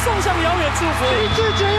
送上遥远祝福。 拒绝